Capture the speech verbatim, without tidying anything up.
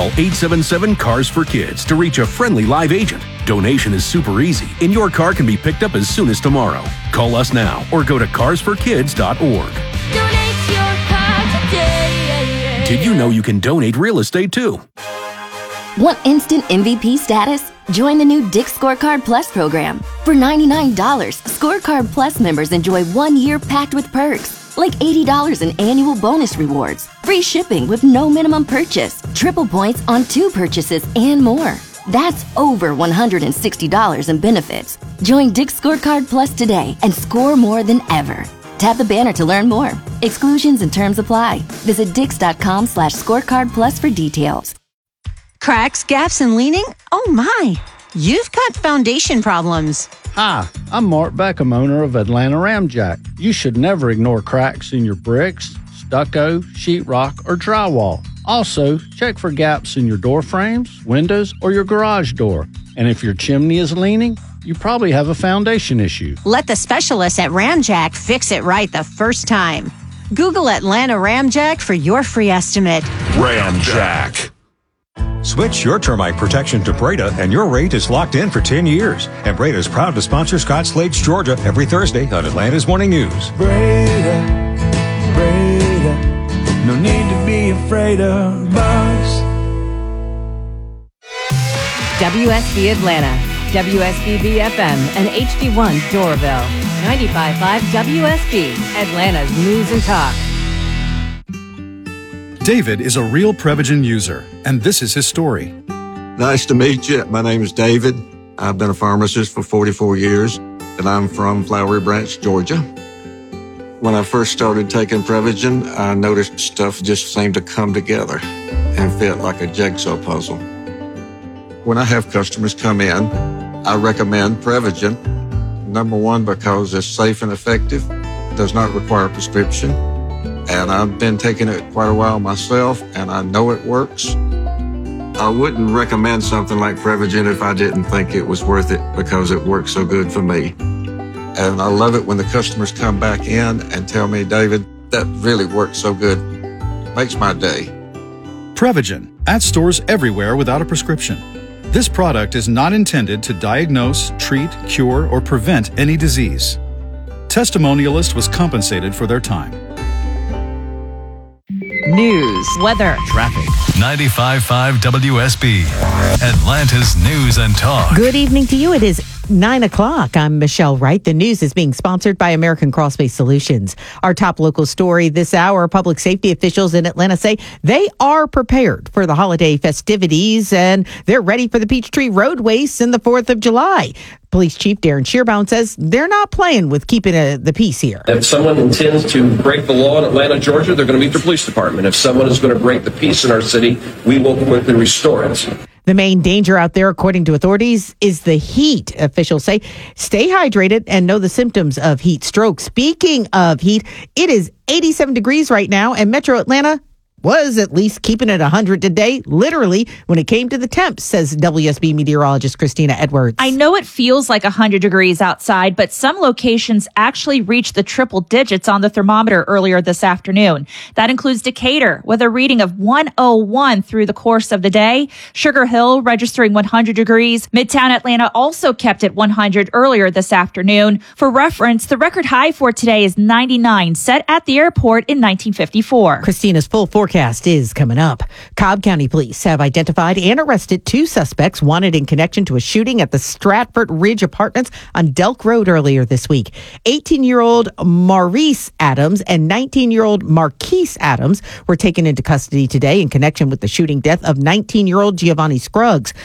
Call eight seven seven, C A R S for Kids to reach a friendly live agent. Donation is super easy, and your car can be picked up as soon as tomorrow. Call us now or go to cars for kids dot org. Donate your car today. Did you know you can donate real estate too? Want instant M V P status? Join the new Dick's Scorecard Plus program. For ninety-nine dollars, Scorecard Plus members enjoy one year packed with perks, like eighty dollars in annual bonus rewards, free shipping with no minimum purchase, triple points on two purchases, and more. That's over one hundred sixty dollars in benefits. Join Dick's Scorecard Plus today and score more than ever. Tap the banner to learn more. Exclusions and terms apply. Visit dix.com slash scorecard plus for details. Cracks, gaps, and leaning? Oh my! You've got foundation problems. Hi, I'm Mark Beckham, owner of Atlanta Ramjack. You should never ignore cracks in your bricks, stucco, sheetrock, or drywall. Also, check for gaps in your door frames, windows, or your garage door. And if your chimney is leaning, you probably have a foundation issue. Let the specialists at Ramjack fix it right the first time. Google Atlanta Ramjack for your free estimate. Ramjack. Switch your termite protection to Breda, and your rate is locked in for ten years. And Breda is proud to sponsor Scotts Lakes, Georgia, every Thursday on Atlanta's Morning News. Breda, Breda, no need to be afraid of bugs. W S B Atlanta, W S B B F M, and H D one Doraville. ninety-five point five W S B, Atlanta's News and Talk. David is a real Prevagen user, and this is his story. Nice to meet you. My name is David. I've been a pharmacist for forty-four years, and I'm from Flowery Branch, Georgia. When I first started taking Prevagen, I noticed stuff just seemed to come together and fit like a jigsaw puzzle. When I have customers come in, I recommend Prevagen. Number one, because it's safe and effective, does not require a prescription. And I've been taking it quite a while myself, and I know it works. I wouldn't recommend something like Prevagen if I didn't think it was worth it because it works so good for me. And I love it when the customers come back in and tell me, David, that really works so good. Makes my day. Prevagen, at stores everywhere without a prescription. This product is not intended to diagnose, treat, cure, or prevent any disease. Testimonialist was compensated for their time. News, weather, traffic. ninety-five point five W S B, Atlanta's News and Talk. Good evening to you. It is nine o'clock. I'm Michelle Wright. The news is being sponsored by American Cross-Bay Solutions. Our top local story this hour, public safety officials in Atlanta say they are prepared for the holiday festivities and they're ready for the Peachtree Road Race and the fourth of July. Police Chief Darren Shearbound says they're not playing with keeping a, the peace here. If someone intends to break the law in Atlanta, Georgia, they're going to meet the police department. If someone is going to break the peace in our city, we will quickly restore it. The main danger out there, according to authorities, is the heat. Officials say stay hydrated and know the symptoms of heat stroke. Speaking of heat, it is eighty-seven degrees right now, and Metro Atlanta was at least keeping it one hundred today, literally, when it came to the temps, says W S B meteorologist Christina Edwards. I know it feels like one hundred degrees outside, but some locations actually reached the triple digits on the thermometer earlier this afternoon. That includes Decatur, with a reading of one oh one through the course of the day. Sugar Hill registering one hundred degrees. Midtown Atlanta also kept it one hundred earlier this afternoon. For reference, the record high for today is ninety-nine, set at the airport in nineteen fifty-four. Christina's full forecast is coming up. Cobb County Police have identified and arrested two suspects wanted in connection to a shooting at the Stratford Ridge Apartments on Delk Road earlier this week. eighteen-year-old Maurice Adams and nineteen-year-old Marquise Adams were taken into custody today in connection with the shooting death of nineteen-year-old Giovanni Scruggs.